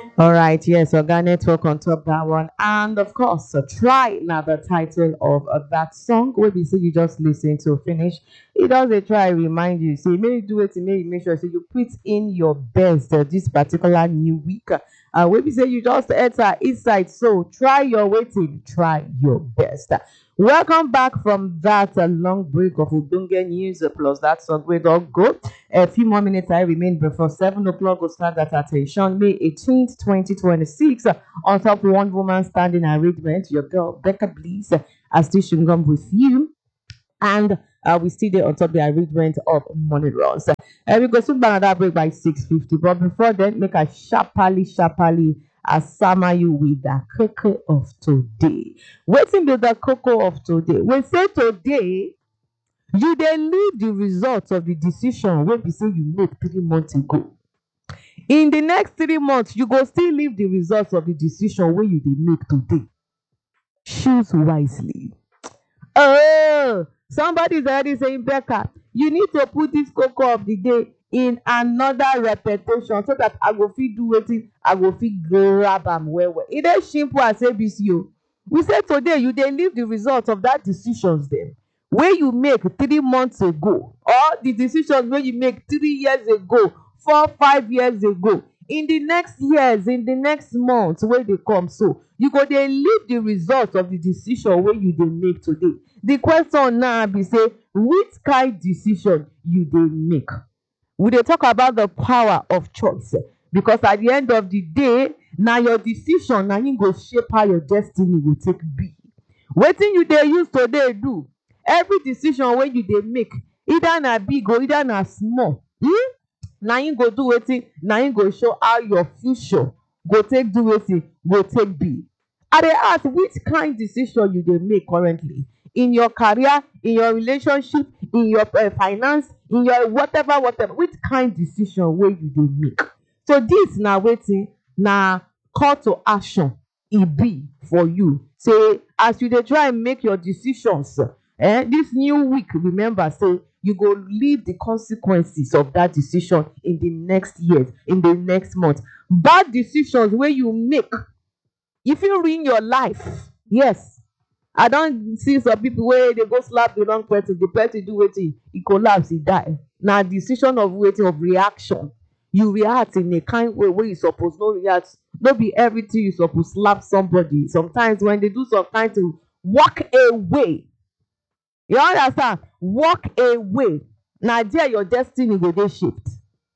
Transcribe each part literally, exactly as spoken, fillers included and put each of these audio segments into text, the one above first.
All right, yes, Organ Network on top that one. And of course, uh, Try now the title of uh, that song. Where we say you just listen to finish. It does a try remind you, say, maybe do it, maybe make sure so you put in your best uh, this particular new week. Uh, where we say you just enter inside. So try your waiting, try your best. Welcome back from that uh, long break of Udunge news uh, plus that song we don't go. A few more minutes I remain before seven o'clock. We'll start that attention. May eighteenth, twenty twenty-six. Uh, on top one woman standing arrangement, your girl Becca Bliss, uh, as this should with you. And uh, we see there on top the arrangement of money runs. Uh, we go soon back another break by six fifty. But before then, make a sharply, sharply asama you with the cocoa of today. Waiting with the cocoa of today. We say today, you then leave the results of the decision when we say you made three months ago. In the next three months, you go still leave the results of the decision when you did make today. Choose wisely. Oh, somebody is already saying, Becca, you need to put this cocoa of the day in another repetition so that I go fit do wetin I go fit grab am well well. E dey simple as A B C o. We say today you dey leave the results of that decisions dem wey you make three months ago, or the decisions wey you make three years ago, four five years ago. In the next years, in the next months wey dey come, so you go dey leave the results of the decision wey you dey make today. The question now be say, which kind decision you dey make? We dey talk about the power of choice, because at the end of the day, na your decision na im go shape how your destiny go take be. Wetin you dey use today do? Every decision wey you dey make, either na big or either na small, hmm? na im go do wetin? Na im go show how your future go take do wetin? Go take be. I dey ask, which kind decision you dey make currently? In your career, in your relationship, in your uh, finance, in your whatever, whatever. Which kind decision wey you dey make? So this na wetin? Na call to action e be for you. Say, as you dey try and make your decisions, eh, this new week, remember, say, you go leave the consequences of that decision in the next years, in the next month. Bad decisions wey you make, if you ruin your life, yes. I don see some people wey dey go slap the wrong person, the person do wetin? E collapse, e die. Na decision of wetin? Of reaction. You react in a kind way wey you suppose no react. No be everything you suppose slap somebody. Sometimes when they do some kind thing, walk away. You understand? Walk away. Na there your destiny go dey shaped.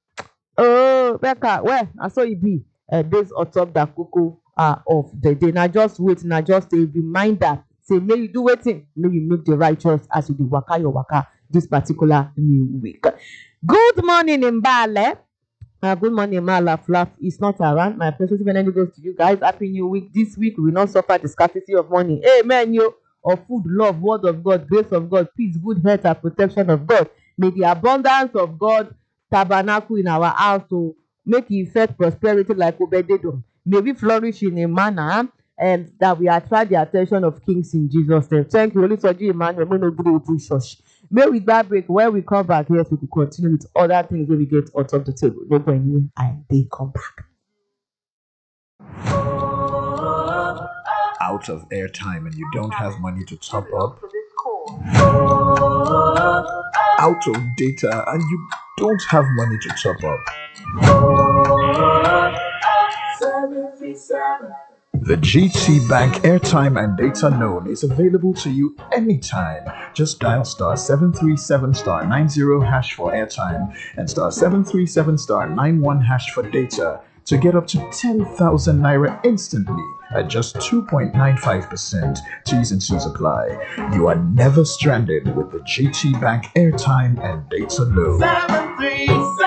Oh, Becca, well, na so e be. Uh, based on top that cocoa uh, of the day. Na just wait, na just a reminder. Say, may you do wetin? May you make the right choice as you do waka your waka this particular new week. Good morning, Mbale. Uh, good morning, Mala Fluff. It's not around. My precious even goes to you guys. Happy new week. This week we will not suffer the scarcity of money. Amen, yo. Of food, love, word of God, grace of God, peace, good health, and protection of God. May the abundance of God tabernacle in our house to make it effect prosperity like Obededom. May we flourish in a manner and that we attract the attention of kings in Jesus' name. Thank you, Holy Soji Emmanuel. May no good open church. May we that break. When we come back, yes, we will continue with other things when we get on top of the table. No go anywhere. And they come back. Out of airtime and you don't have money to top up. Out of data and you don't have money to top up. The G T Bank airtime and data loan is available to you anytime. Just dial star seven three seven star nine zero hash for airtime and star seven three seven star nine one hash for data to get up to ten thousand naira instantly at just two point nine five percent. T's and C's apply. You are never stranded with the G T Bank airtime and data loan. seven three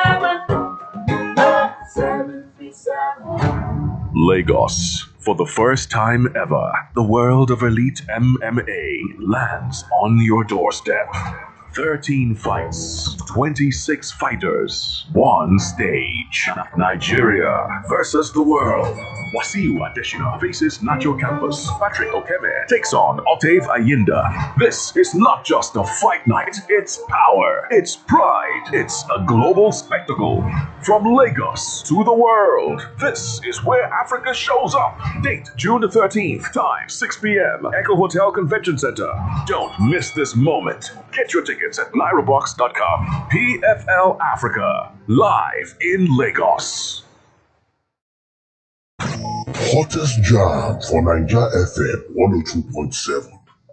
seven Lagos. For the first time ever, the world of elite M M A lands on your doorstep. thirteen fights, twenty-six fighters, one stage. Nigeria versus the world. Wasiu Adeshina faces Nacho Campus. Patrick Okeme takes on Octave Ayinda. This is not just a fight night, it's power, it's pride, it's a global spectacle. From Lagos to the world, this is where Africa shows up. Date June the thirteenth, time six p.m. Echo Hotel Convention Center. Don't miss this moment. Get your tickets at naira box dot com. P F L Africa, live in Lagos. Hottest jam for Niger F M one oh two point seven.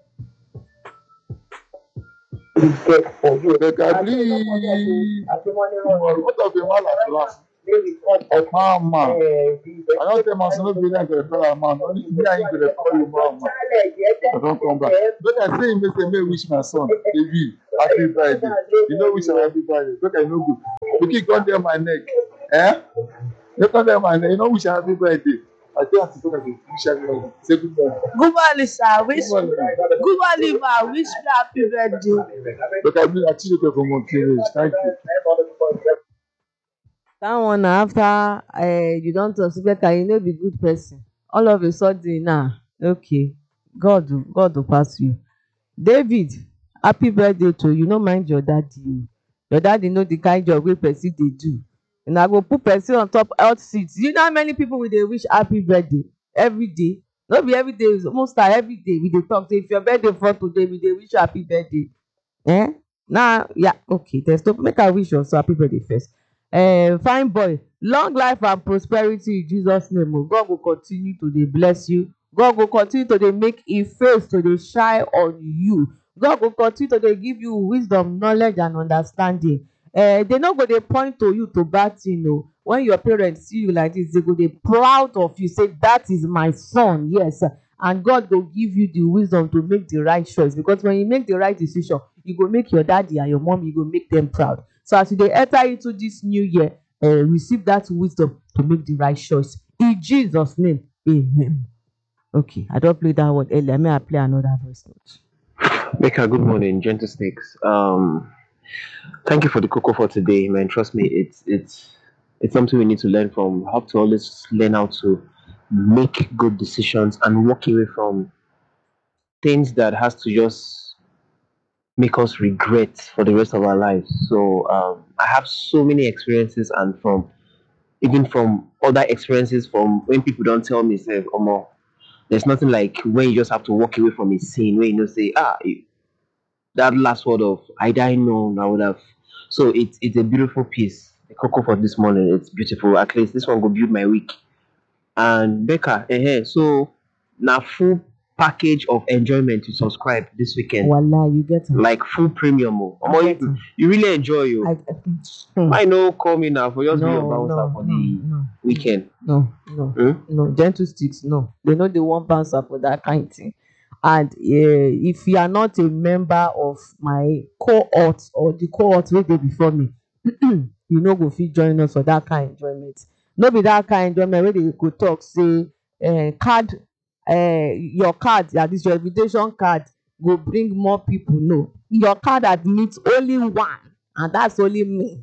What of the man at last? Mama, I don't tell myself not be like a fellow man. Only me I ain't gonna call you mama. I don't come back. Look, I say, Mister May wish my son, David, happy birthday. You know, wish him happy birthday. Look, I know good. You keep on there my neck. Eh? You can't there my neck. You know, wish him happy birthday. I tell you to talk about wish happy birthday. Say good morning. Good morning, sir. Wish Good morning. good morning, ma. Wish me happy birthday. Look, I mean, I teach you from Montreal. Thank you. That one na after uh, you don talk say Becca you no be good person. All of a sudden now, okay, God will- God will pass you. David, happy birthday to you. No mind your daddy. Your daddy know the kind job wey person dey do. Una go put person on top health seat. You know how many people we dey wish happy birthday every day? No be every day, it's almost like every day we dey talk say if your birthday fall today, we dey wish you happy birthday. Eh? Now, yeah, okay. There's no make I wish you also happy birthday first. Uh, fine boy, long life and prosperity in Jesus' name. Oh. God will continue to dey bless you. God will continue to dey make His face to dey shine on you. God will continue to dey give you wisdom, knowledge, and understanding. Uh, they no go dey point to you to bad thing. Oh. When your parents see you like this, they go dey proud of you. Say that is my son, yes. And God go give you the wisdom to make the right choice. Because when you make the right decision, you go make your daddy and your mom, you go make them proud. So as you dey enter into this new year, uh, receive that wisdom to make the right choice. In Jesus' name, amen. Okay, I don't play that one earlier. May I play another voice note? Becca, good morning, gentle snakes. Um, thank you for the cocoa for today, man. Trust me, it's it's it's something we need to learn from. We have to always learn how to make good decisions and walk away from things that has to just make us regret for the rest of our lives. So um, I have so many experiences, and from even from other experiences, from when people don't tell me, say, Omo, there's nothing like when you just have to walk away from a scene where you know say, ah, you- that last word of I die known, I would have. So it's it's a beautiful piece. The cocoa for this morning, it's beautiful. At least this one will build my week. And Becca, eh, so now full package of enjoyment to subscribe this weekend. Voila, you get it. Like full premium. Oh. Omo, I get you, it. you really enjoy you. I, hmm. I know call me now for just be your No, bouncer no, for no, the no, weekend. no, no, Hmm? no. Gentle sticks, no. They know they won't bouncer for that kind of thing. And uh, if you are not a member of my cohort or the cohort wey dey before me, you no go fit join us for that kind enjoyment. No be that kind enjoyment wey dey go talk say uh, card, uh, your card, that is your invitation card, go bring more people. No, your card admits only one, and that's only me.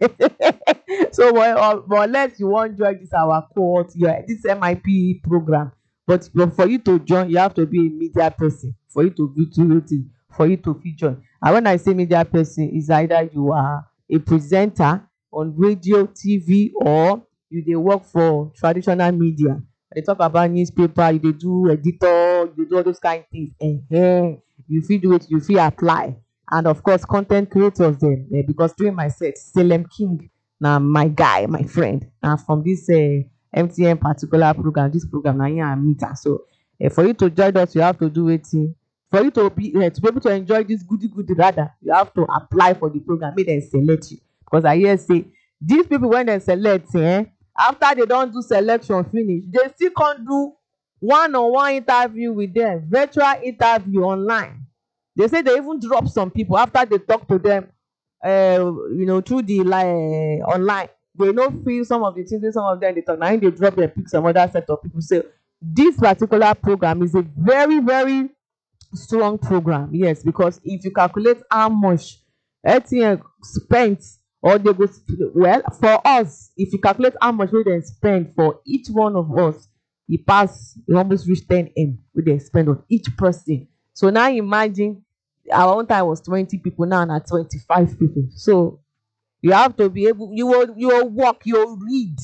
So, but, uh, but unless you wan join this our cohort, yeah, this M I P program. But, but for you to join, you have to be a media person. For you to be to it, for you to fit join. And when I say media person, is either you are a presenter on radio, T V, or you dey work for traditional media. They talk about newspaper, you dey do editor, you dey do all those kind of things. Uh-huh. You fit do it, you fit apply. And of course, content creators them. Eh, because during my set, Salem King, na my guy, my friend, and from this uh, M T N particular program, this program na him I meet am. So uh, for you to join us, you have to do wetin. For you to be uh, to be able to enjoy this goody goody rather, you have to apply for the program, make dem select you. Because I hear say these people when dem select, eh, after they don do selection finish, they still come do one on one interview with them, virtual interview online. They say they even drop some people after they talk to them, uh, you know, through the like uh, online. They no feel some of the things wey some of them they talk. Now they drop them, pick some other set of people. So this particular program is a very very strong program. Yes, because if you calculate how much M T N spent, or they go sp- well for us, if you calculate how much wey dem spend for each one of us, e pass, e almost reach ten m wey dem spend on each person. So now imagine our own time was twenty people, now na twenty-five people. So you have to be able, you will you will work, you will read.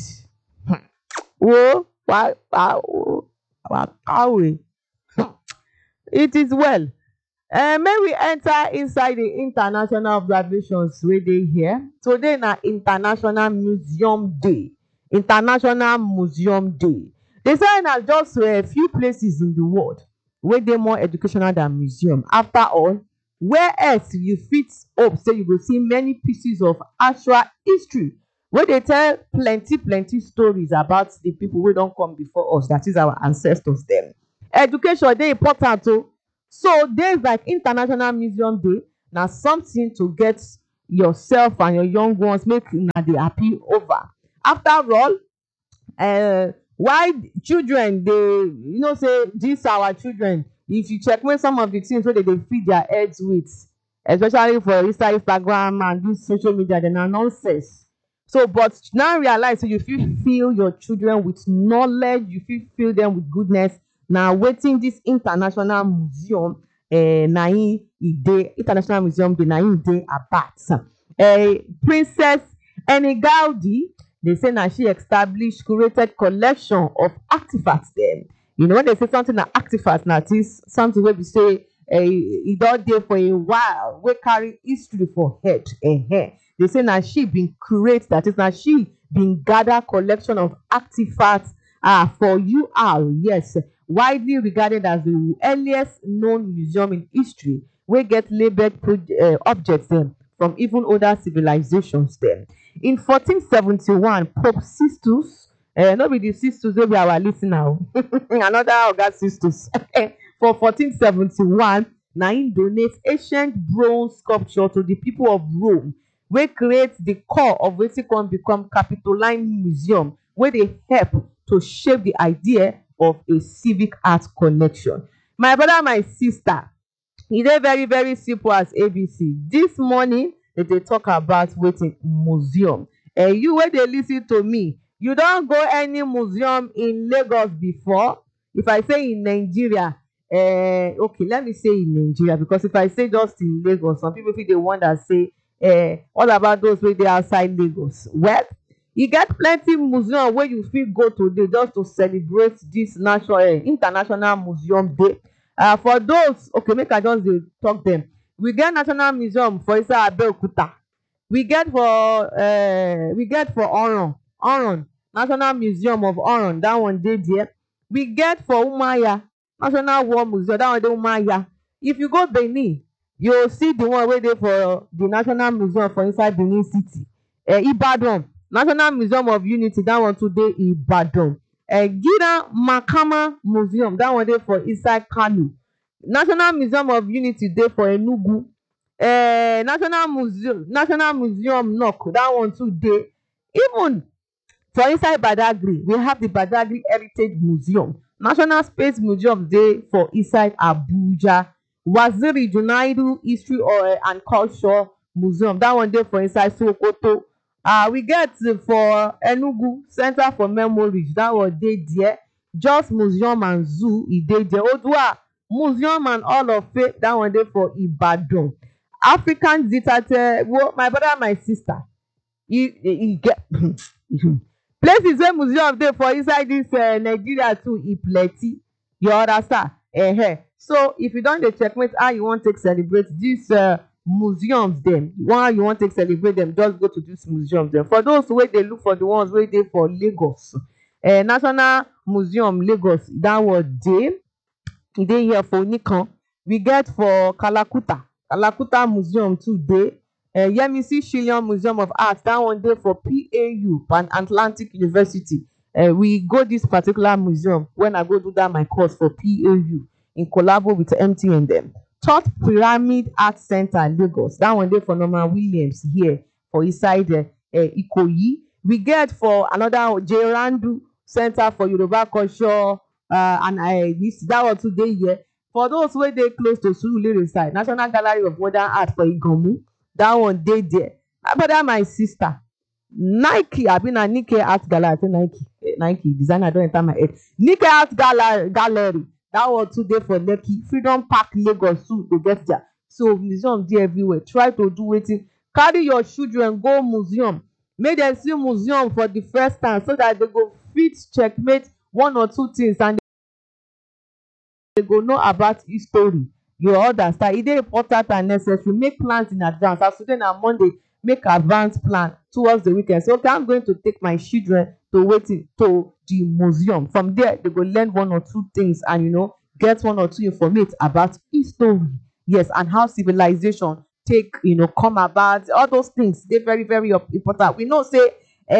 Oh, wow, wow, wow. It is well. Uh, may we enter inside the international observations wey dey here. Today na International Museum Day. International Museum Day. They say na just a few places in the world wey dey more educational than museum. After all, where else you fit hope say you go see many pieces of actual history wey dey tell plenty plenty stories about the people wey don come before us, that is our ancestors dem. Education dey important o. So days like International Museum Day na something to get yourself and your young ones make una dey happy over. After all, uh, why children dey, you know say dis our children, if you checkmate some of the things wey they dey feed their heads with, especially for inside Instagram and this social media, dem na nonsense. So but now realize say you fit fill your children with knowledge, you fit fill them with goodness. Na wetin this International Museum uh, na im e dey, International Museum Day na im dey about. Uh, Princess Enigaudi, they say na she established curated collection of artifacts dem. You know, when they say something na artifact, na this something wey be say uh, e don dey for a while, wey carry history for head. Uh-huh. They say na she been curate, that is na she been gather collection of artifacts uh, for U R, yes, widely regarded as the earliest known museum in history wey get labeled uh, objects dem from even older civilizations dem. In fourteen seventy-one, Pope Sixtus, uh, no be the Sixtus wey be our listener, another Oga Sixtus, for fourteen seventy-one, na im donate ancient bronze sculpture to the people of Rome, wey create the core of wetin come become Capitoline Museum, wey dey help to shape the idea of a civic art collection. My brother, my sister, e dey very very simple as A B C. This morning they dey talk about wetin museum. Uh, you wey dey lis ten to me, you don go any museum in Lagos before? If I say in Nigeria, uh, okay, let me say in Nigeria, because if I say just in Lagos, some people fit dey wonder say, uh, what about those wey dey outside Lagos? Well, you get plenty museum where you fit go today just to celebrate this national uh, International Museum Day. Uh, for those, okay, make I just dey talk them. We get National Museum for inside Abeokuta. We get for uh, we get for Oron, Oron, National Museum of Oron. That one dey there. We get for Umuahia, National War Museum. That one dey Umuahia. If you go Benin, you will see the one wey dey for the National Museum for inside Benin City. Uh, Ibadan, National Museum of Unity, that one too dey Ibadan. Uh, Gida Makama Museum, that one dey for inside Kano. National Museum of Unity dey for Enugu. Uh, National Museum, National Museum Nok, that one too dey. Even for inside Badagry, we have the Badagry Heritage Museum. National Space Museum dey for inside Abuja. Waziri Junaidu History uh, and Culture Museum, that one dey for inside Sokoto. Uh, we get uh, for Enugu Center for Memories, that one dey there. Just Museum and Zoo, e dey there. Odua Museum and Hall of Faith, that one dey for Ibadan. African Zitate, well, my brother, my sister, you, you get places where museum dey for inside this uh, Nigeria too, e plenty. You understand? Uh-huh. So if you don dey checkmate how you wan take celebrate these uh, museums dem, how you wan take celebrate them, just go to these museums dem. For those wey dey look for the ones wey dey for Lagos, uh, National Museum Lagos, that one dey. E dey here for Onikan. We get for Kalakuta, Kalakuta Museum too dey. Uh, Yemisi Shillion Museum of Art, that one dey for P A U, Pan Atlantic University. Uh, we go this particular museum when I go do that my course for P A U in collabo with M T N dem. Third Pyramid Art Center Lagos, that one dey for Norman Williams here for inside uh, uh, Ikoyi. We get for another Jerandu Center for Yoruba Culture. Uh, and I this that one today here. For those wey dey close to Surulere side, National Gallery of Modern Art for Iganmu, that one dey there. My brother, my sister, Nike, I've been a Nike Art Gallery. I say Nike, eh, Nike designer don't enter my head. Nike Art Gallery, Gallery. That was today for Lekki. Freedom Park, Lagos, too. They get there. So museum there everywhere. Try to do it. Carry your children, go museum. Make them see museum for the first time so that they go fit checkmate one or two things and they go know about history. You understand? It is important and necessary. Make plans in advance. As today na Monday, make advance plan towards the weekend. So okay, I'm going to take my children to waiting to the museum. From there, they go learn one or two things and you know get one or two information about history. Yes, and how civilization take you know come about. All those things they very very important. We know say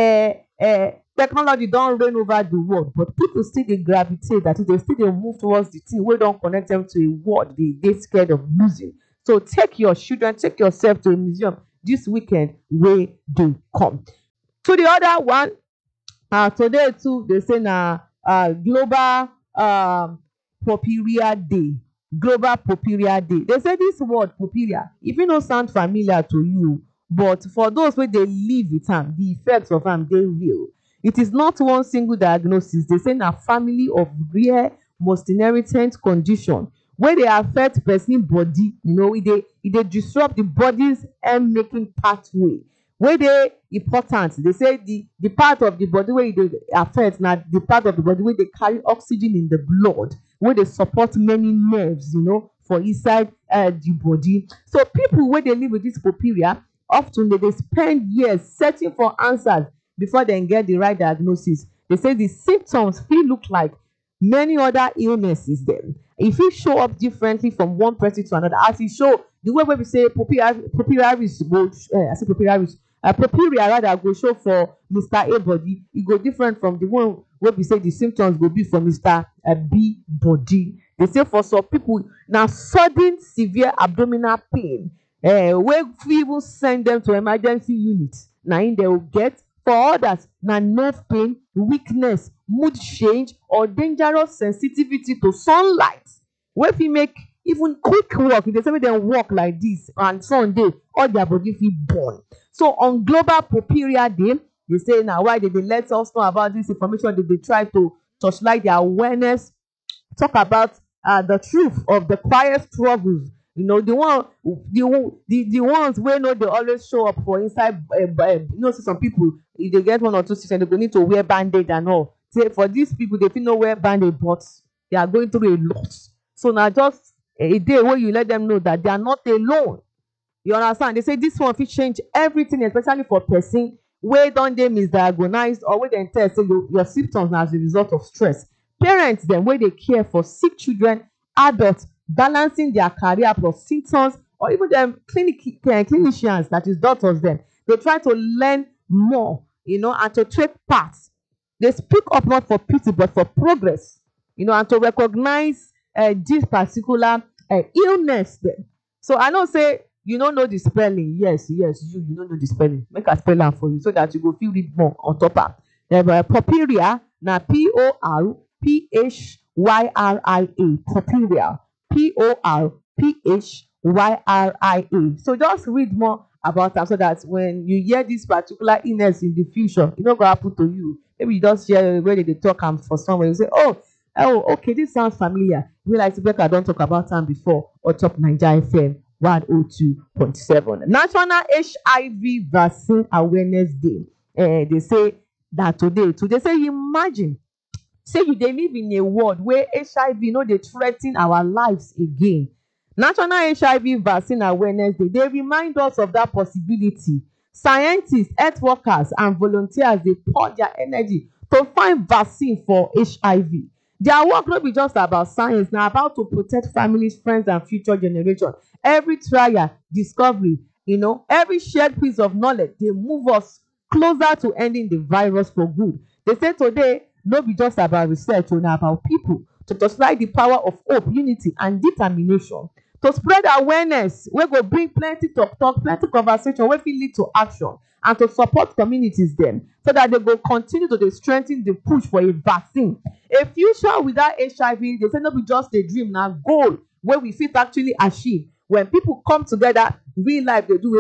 uh, uh, technology don't reign over the world, but people still dey gravitate that they still dey move towards the thing wey don connect them to a world they dey scared of losing. So take your children, take yourself to a museum this weekend wey dey come. To the other one, uh, today too they say na uh, global um, Porphyria Day. Global Porphyria Day. They say this word Porphyria, if it no sound familiar to you, but for those wey dey live with am, the effects of am dey real. It is not one single diagnosis. They say na family of rare, most inherited condition wey dey affect person body. You know, e dey e dey disrupt the body's making pathway. Wey dey important. They say the the part of the body wey e dey affect na the part of the body wey dey carry oxygen in the blood, wey dey support many nerves, you know, for inside uh, the body. So people wey dey live with this Porphyria, often they dey spend years searching for answers before they get the right diagnosis. They say the symptoms fit look like many other illnesses dem. E fit show up differently from one person to another. As e show, the way wey we say Porphyriasis go, uh, I say Porphyriasis, uh, Porphyria rather go show for Mister A body, e go different from the one wey we say the symptoms go be for Mister Uh, B body. They say for some people, na sudden severe abdominal pain, uh, wey fit even send them to emergency unit. Na im they will get. For others, na nerve pain, weakness, mood change, or dangerous sensitivity to sunlight. Wey fit make even quick walk, if they say make dem walk like this and sun dey, all their body fit burn. So on Global Porphyria Day, they say na why they dey let us know about this information. They dey try to touchlight their awareness, talk about uh, the truth of the quiet struggles. You know, the one, the the, the ones wey no dey always show up for inside. Uh, uh, you know, see some people, if they get one or two symptoms, they go need to wear bandage and all. Say for these people, they fit no wear bandage, but they are going through a lot. So now just a day where you let them know that they are not alone. You understand? They say this one fit change everything, especially for person wey don dey misdiagnosed or wey dem tell say your, your symptoms na as a result of stress. Parents dem wey dey care for sick children, adults, balancing their career plus symptoms, or even them clinic uh, clinicians, that is doctors them, they try to learn more, you know, and to take part. They speak up not for pity but for progress, you know, and to recognize uh, this particular uh, illness them. So I know say you don't know the spelling. Yes, yes, you you don't know the spelling. Make a spell am for you so that you go feel read more on top of it. Uh, Porphyria na P O R P H Y R I A. Porphyria. P O R P H Y R I A. So just read more about them so that when you hear this particular illness in the future, it not gonna happen to you. Maybe you just hear where they talk and for someone you say, oh, oh, okay, this sounds familiar. We like to I don't talk about them before or top Naija F M one oh two point seven. National H I V Vaccine Awareness Day. Uh, they say that today, today say imagine. Say you dey live in a world where H I V no dey threaten our lives again. National H I V Vaccine Awareness Day, they remind us of that possibility. Scientists, health workers, and volunteers dey pour their energy to find vaccine for H I V. Their work no be just about science, na about to protect families, friends, and future generations. Every trial, discovery, you know, every shared piece of knowledge, dey move us closer to ending the virus for good. They say today, no be just about research, o na about people to touchlight the power of hope, unity, and determination, to spread awareness wey go bring plenty talk talk, plenty conversation wey fit lead to action, and to support communities dem so that they go continue to dey strengthen the push for a vaccine. A future without H I V, they say no be just a dream, na goal wey we fit actually achieve. When people come together, real life dey do wetin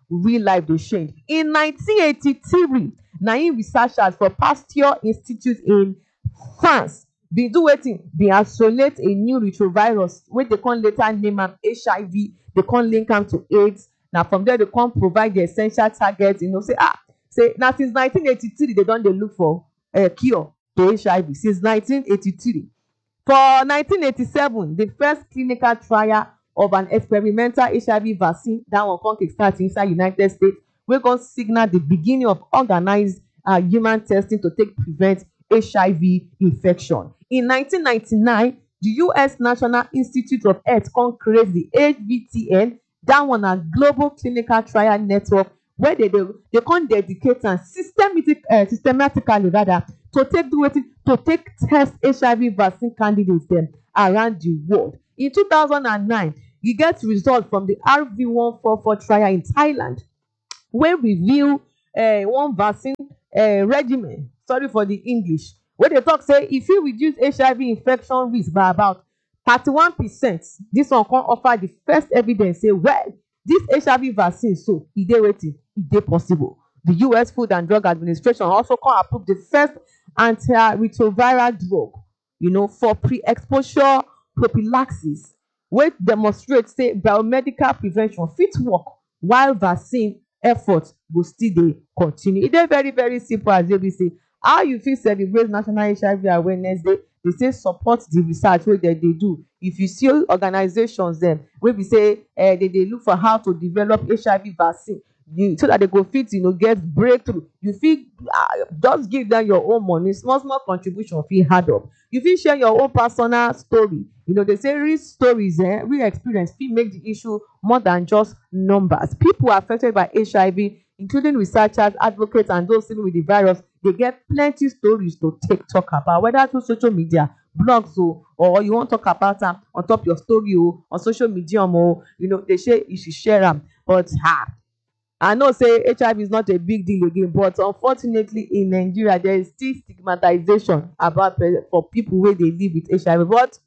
real life dey change. In nineteen eighty-three, na im researchers for Pasteur Institute in France bin do wetin? Bin isolate a new retrovirus wey dey come later name am H I V, dey come link am to AIDS. Na from there dey come provide the essential target, you know, say ah, say na since nineteen eighty-three dey don dey look for um cure to H I V, since nineteen eighty-three. For nineteen eighty-seven, the first clinical trial of an experimental H I V vaccine, that one come kickstart inside United States, wey come signal the beginning of organized uh, human testing to take prevent H I V infection. In nineteen ninety-nine, the U S National Institute of Health come create the H V T N. That one na global clinical trial network where they dey they come dedicate am systematic uh, systematically rather to take do wetin? To take test H I V vaccine candidates dem around the world. In two thousand nine, e get result from the R V one forty-four trial in Thailand wey reveal uh, one vaccine uh, regimen, sorry for the English, wey dey talk say e fit reduce H I V infection risk by about thirty-one percent. This one come offer the first evidence say, well, this H I V vaccine so e dey wetin? E dey possible. The U S Food and Drug Administration also come approve the first antiretroviral drug, you know, for pre-exposure prophylaxis, wey demonstrate say biomedical prevention fit work while vaccine effort go still dey continue. E dey very very simple as dey be say how you fit celebrate National H I V Awareness Day. They say support the research wey dem dey do. If you see organizations dem wey be say uh, they dey look for how to develop H I V vaccine, you, so that they go fit, you know, get breakthrough, you fit uh, just give them your own money, small small contribution fit add up. You fit share your own personal story. You know, they say real stories, eh, real experience fit make the issue more than just numbers. People affected by H I V, including researchers, advocates, and those living with the virus, they get plenty stories to take talk about, whether through social media, blogs, or, or you want to talk about them on top your story, or on social media, or you know, they say you should share them. But ha, I know say H I V is not a big deal again, but unfortunately in Nigeria there is still stigmatization about for people where they live with H I V. But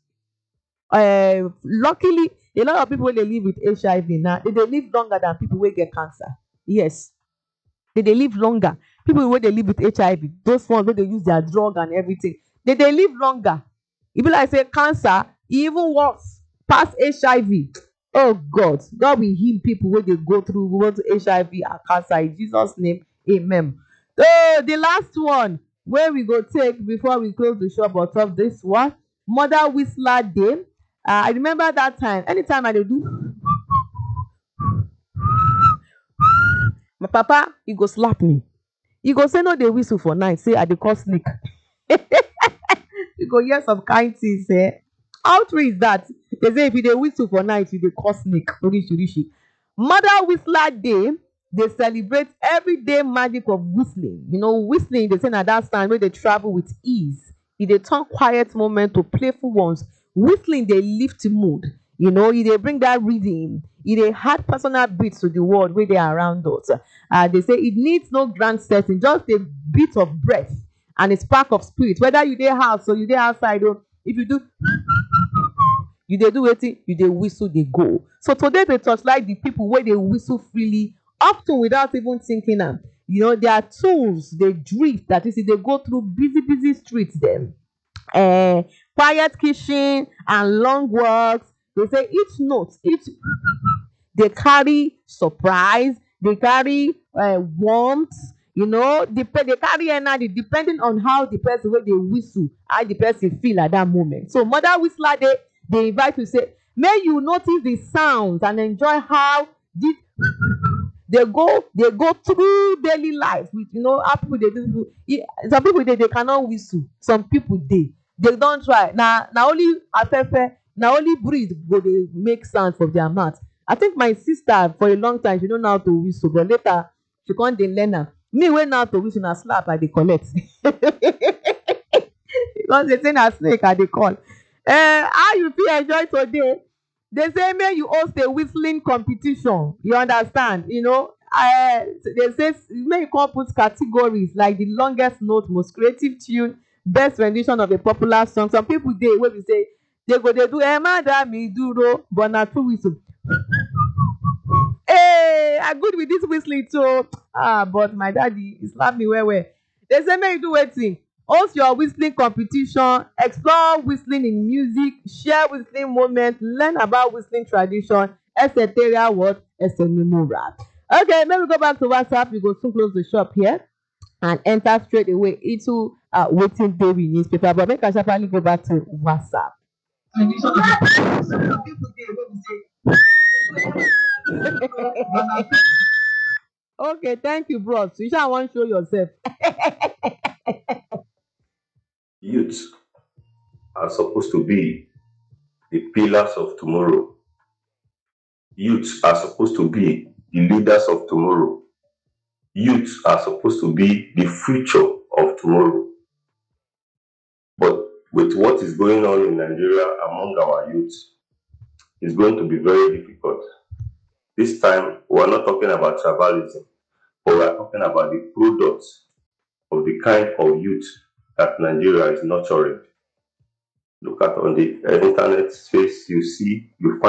uh, luckily, a lot of people wey dey live with H I V now, they, they live longer than people wey get cancer. Yes, they, they live longer. People wey dey live with H I V, those ones wey dey use their drug and everything, they, they live longer. E be like say cancer even worse pass H I V. Oh God, God will heal people when they go through both H I V and cancer in Jesus' name, amen. So the last one where we go take before we close the shop on top this one, Mother Whistler Day. Uh, I remember that time. Anytime I do, my papa he go slap me. He go say no, they whistle for night. Say I dey call snake. You go hear some kind things. Eh? How true is that? They say if you dey whistle for night, you dey call snake. Mother Whistler Day, they celebrate everyday magic of whistling. You know, whistling, they say na that time where they travel with ease. If they turn quiet moment to playful ones, whistling they lift mood. You know, they bring that rhythm. They add personal beats to the world where they are around us. Uh, they say it needs no grand setting, just a bit of breath and a spark of spirit. Whether you dey house or you dey outside, or if you do, you dey do wetin, you dey whistle, they go. So today they touch like the people where they whistle freely, often without even thinking them. You know, their tools, they drift. That is, they go through busy, busy streets. Them, uh, quiet kitchen and long walks. They say each note, each they carry surprise, they carry uh, warmth. You know, they, they carry energy depending on how the person where they whistle, how the person feel at that moment. So Mother Whistler Day, they invite you to say, may you notice the sounds and enjoy how this, they go they go through daily life with, you know, how people they do. Some people they, they cannot whistle. Some people they they don't try. Now now only afefe, now only breathe go they make sound from their mouth. I think my sister for a long time she don't know how to whistle, but later she can't dey learn am. Me wey know how to whistle na slap I dey collect. Because they say na snake I dey call. Uh, how you feel enjoy today? They say may you host a whistling competition. You understand? You know, uh, they say may you come put categories like the longest note, most creative tune, best rendition of a popular song. Some people dey wey be say they go they do Emma da mi duro, but na true whistle. Hey! Hey, I'm good with this whistling too. Ah, but my daddy, he slapped me well well. They say make you do wetin? Host your whistling competition, explore whistling in music, share whistling moments, learn about whistling tradition, et cetera. What? Esenumura. Okay, let me go back to WhatsApp. We go soon close the shop here and enter straight away into uh, waiting daily newspaper. But make I sharply go back to WhatsApp. Okay, thank you, bros. You shall want to show yourself. Youths are supposed to be the pillars of tomorrow. Youths are supposed to be the leaders of tomorrow. Youths are supposed to be the future of tomorrow. But with what is going on in Nigeria among our youths, it's going to be very difficult. This time, we're not talking about tribalism, but we're talking about the products of the kind of youth that Nigeria is nurturing. Look at on the uh, internet space, you see, you find